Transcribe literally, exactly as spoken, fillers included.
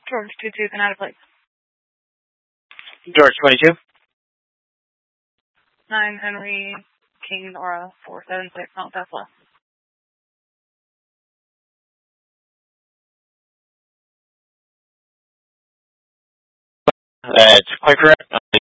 George two two, can I have a plate? George twenty-two. nine Henry King Nora four seven six Mount Tesla. That's quite correct.